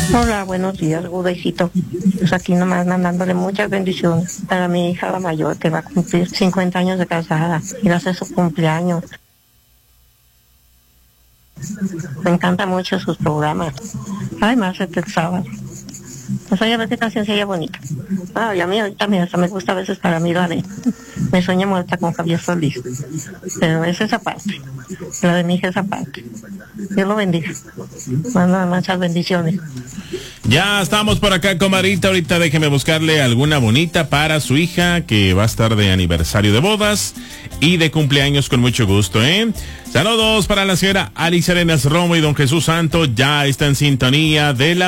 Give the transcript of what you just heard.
Hola, buenos días, Gudecito. Pues aquí nomás mandándole muchas bendiciones para mi hija la mayor que va a cumplir 50 años de casada y va a ser su cumpleaños. Me encanta mucho sus programas. Además, el sábado. Pues oye, a ver qué canción se oye bonita. Ah, y a mí ahorita hasta me gusta a veces para mí la de Me sueño muerta con Javier Solís. Pero es esa parte. La de mi hija esa parte. Dios lo bendiga. Manda muchas bendiciones. Ya estamos por acá con Marita. Ahorita déjeme buscarle alguna bonita para su hija que va a estar de aniversario de bodas y de cumpleaños con mucho gusto, ¿eh? Saludos para la señora Alicia Arenas Romo y don Jesús Santo. Ya está en sintonía de la